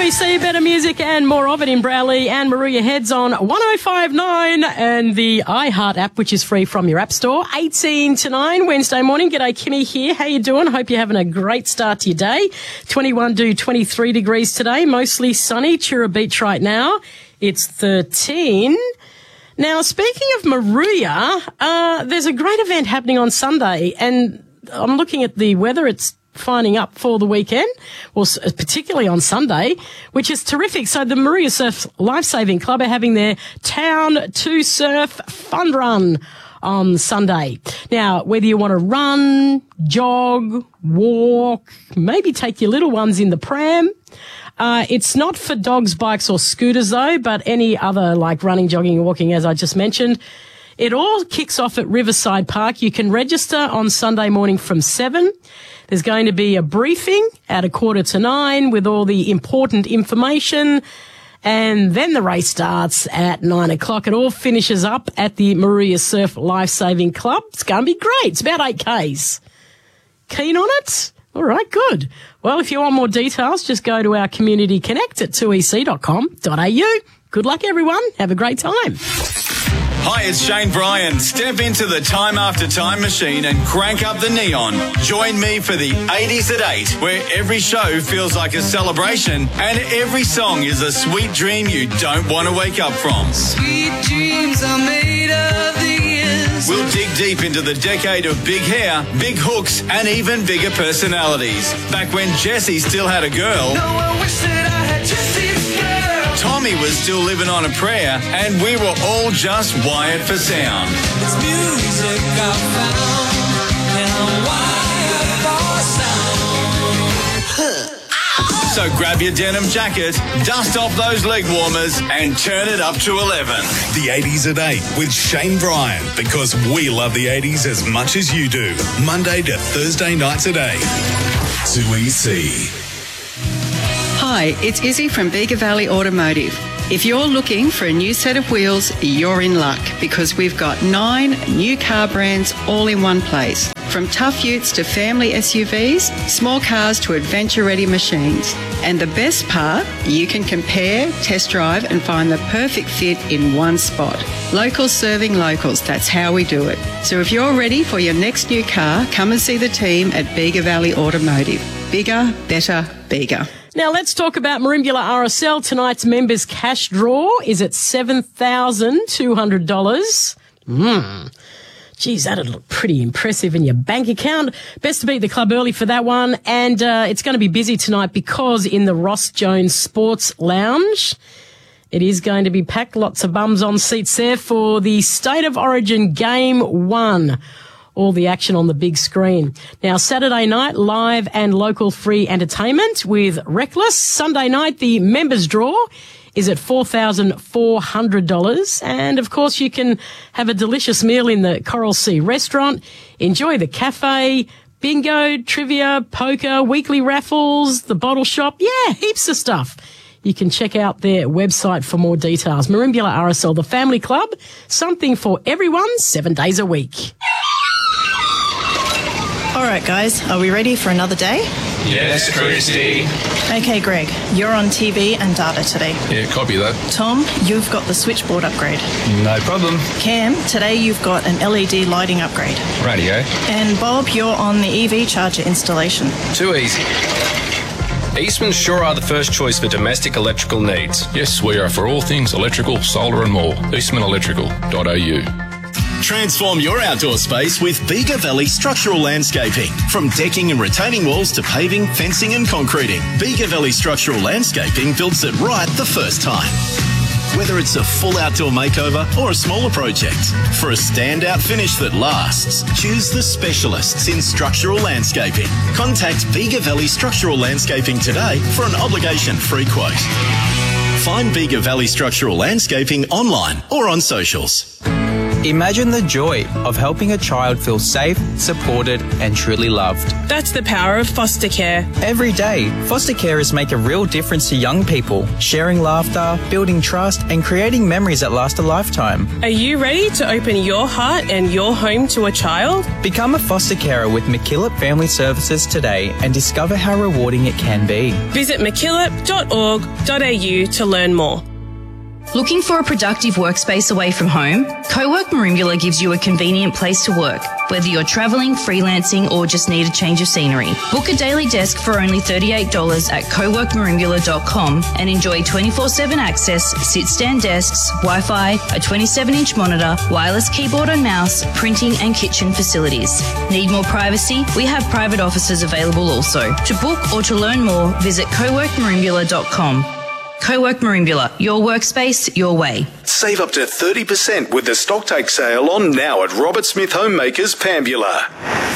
2EC, better music and more of it in Bradley. And Maria heads on 105.9 and the iHeart app, which is free from your app store. 18 to 9 Wednesday morning. G'day, Kimmy here. How you doing? Hope you're having a great start to your day. 21 to 23 degrees today, mostly sunny. Chura Beach right now. It's 13. Now, speaking of Maria, there's a great event happening on Sunday, and I'm looking at the weather. It's finding up for the weekend, well, particularly on Sunday, which is terrific. So the Maria Surf Lifesaving Club are having their Town to Surf Fun Run on Sunday. Now, whether you want to run, jog, walk, maybe take your little ones in the pram, it's not for dogs, bikes or scooters though, but any other like running, jogging and walking, as I just mentioned. It all kicks off at Riverside Park. You can register on Sunday morning from 7. There's going to be a briefing at 8:45 with all the important information. And then the race starts at 9 o'clock. It all finishes up at the Maria Surf Lifesaving Club. It's going to be great. It's about 8Ks. Keen on it? All right, good. Well, if you want more details, just go to our Community Connect at 2ec.com.au. Good luck, everyone. Have a great time. Hi, it's Shane Bryan. Step into the Time After Time machine and crank up the neon. Join me for the 80s at 8, where every show feels like a celebration and every song is a sweet dream you don't want to wake up from. Sweet dreams are made of these. We'll dig deep into the decade of big hair, big hooks, and even bigger personalities. Back when Jessie still had a girl. No, I wish that I had Jessie's girl. Tommy was still living on a prayer, and we were all just wired for sound. It's music I found, and I'm wired for sound. So grab your denim jacket, dust off those leg warmers, and turn it up to 11. The 80s at 8 with Shane Bryan, because we love the 80s as much as you do. Monday to Thursday nights at 8. 2EC. Hi, it's Izzy from Bega Valley Automotive. If you're looking for a new set of wheels, you're in luck because we've got 9 new car brands all in one place. From tough utes to family SUVs, small cars to adventure-ready machines. And the best part, you can compare, test drive and find the perfect fit in one spot. Locals serving locals, that's how we do it. So if you're ready for your next new car, come and see the team at Bega Valley Automotive. Bigger, better, bigger. Now let's talk about Merimbula RSL. Tonight's members' cash draw is at $7,200. Geez, that'd look pretty impressive in your bank account. Best to beat the club early for that one. And it's going to be busy tonight because in the Ross Jones Sports Lounge, it is going to be packed. Lots of bums on seats there for the State of Origin Game 1. All the action on the big screen. Now, Saturday night, live and local free entertainment with Reckless. Sunday night, the members draw is at $4,400. And, of course, you can have a delicious meal in the Coral Sea restaurant, enjoy the cafe, bingo, trivia, poker, weekly raffles, the bottle shop. Yeah, heaps of stuff. You can check out their website for more details. Merimbula RSL, the family club, something for everyone, 7 days a week. All right, guys, are we ready for another day? Yes, Christy. Okay, Greg, you're on TV and data today. Yeah, copy that. Tom, you've got the switchboard upgrade. No problem. Cam, today you've got an LED lighting upgrade. Radio. And Bob, you're on the EV charger installation. Too easy. Eastman sure are the first choice for domestic electrical needs. Yes, we are for all things electrical, solar and more. EastmanElectrical.au. Transform your outdoor space with Bega Valley Structural Landscaping. From decking and retaining walls to paving, fencing and concreting, Bega Valley Structural Landscaping builds it right the first time. Whether it's a full outdoor makeover or a smaller project, for a standout finish that lasts, choose the specialists in structural landscaping. Contact Bega Valley Structural Landscaping today for an obligation-free quote. Find Bega Valley Structural Landscaping online or on socials. Imagine the joy of helping a child feel safe, supported and truly loved. That's the power of foster care. Every day, foster carers make a real difference to young people, sharing laughter, building trust and creating memories that last a lifetime. Are you ready to open your heart and your home to a child? Become a foster carer with MacKillop Family Services today and discover how rewarding it can be. Visit mackillop.org.au to learn more. Looking for a productive workspace away from home? CoWork Merimbula gives you a convenient place to work, whether you're travelling, freelancing or just need a change of scenery. Book a daily desk for only $38 at coworkmerimbula.com and enjoy 24/7 access, sit-stand desks, Wi-Fi, a 27-inch monitor, wireless keyboard and mouse, printing and kitchen facilities. Need more privacy? We have private offices available also. To book or to learn more, visit coworkmerimbula.com. CoWork Merimbula, your workspace, your way. Save up to 30% with the stocktake sale on now at Robert Smith Homemakers, Pambula.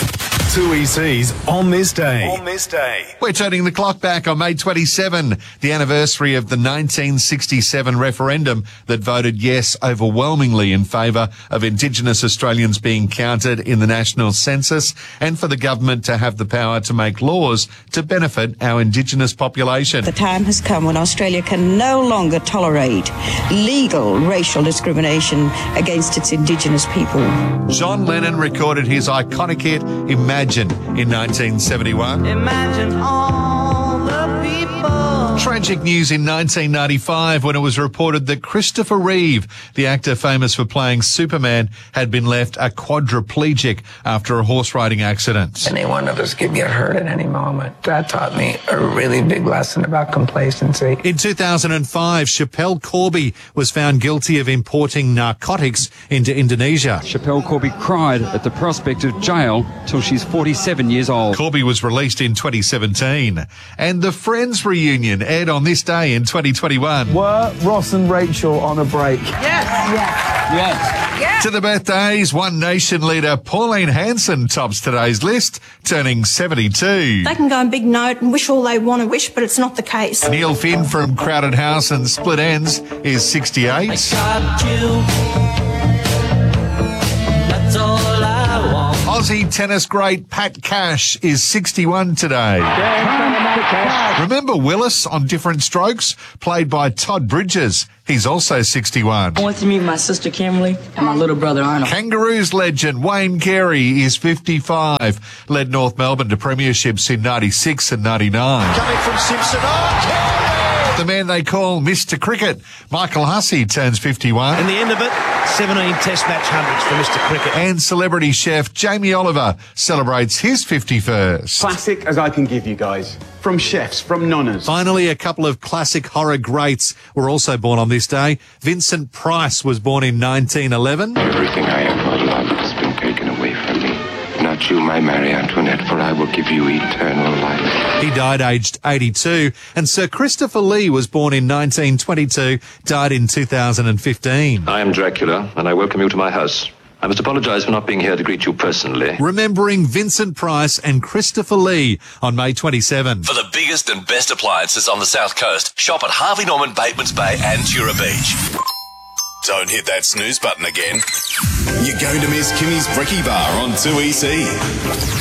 2EC's On This Day. On This Day. We're turning the clock back on May 27, the anniversary of the 1967 referendum that voted yes overwhelmingly in favour of Indigenous Australians being counted in the national census and for the government to have the power to make laws to benefit our Indigenous population. The time has come when Australia can no longer tolerate legal racial discrimination against its Indigenous people. John Lennon recorded his iconic hit, Imagine, in 1971. Imagine all the people. Tragic news in 1995 when it was reported that Christopher Reeve, the actor famous for playing Superman, had been left a quadriplegic after a horse riding accident. Any one of us could get hurt at any moment. That taught me a really big lesson about complacency. In 2005, Schapelle Corby was found guilty of importing narcotics into Indonesia. Schapelle Corby cried at the prospect of jail till she's 47 years old. Corby was released in 2017. And the Friends reunion aired on this day in 2021. Were Ross and Rachel on a break? Yes. To the birthdays, One Nation leader Pauline Hanson tops today's list, turning 72. They can go on big note and wish all they want to wish, but it's not the case. Neil Finn from Crowded House and Split Ends is 68. I got you. That's all I want. Aussie tennis great Pat Cash is 61 today. Remember Willis on Different Strokes, played by Todd Bridges? He's also 61. I want to meet my sister Kimberly and my little brother Arnold. Kangaroos legend Wayne Carey is 55. Led North Melbourne to premierships in 96 and 99. Coming from Simpson. The man they call Mr. Cricket, Michael Hussey, turns 51. And the end of it, 17 test match hundreds for Mr. Cricket. And celebrity chef Jamie Oliver celebrates his 51st. Classic as I can give you guys. From chefs, from nonnas. Finally, a couple of classic horror greats were also born on this day. Vincent Price was born in 1911. Everything I ever loved has been taken away from me. Not you, my Marie Antoinette, for I will give you eternal life. He died aged 82. And Sir Christopher Lee was born in 1922, died in 2015. I am Dracula, and I welcome you to my house. I must apologise for not being here to greet you personally. Remembering Vincent Price and Christopher Lee on May 27. For the biggest and best appliances on the South Coast, shop at Harvey Norman, Batemans Bay and Tura Beach. Don't hit that snooze button again. You're going to miss Kimmy's Brekkie Bar on 2EC.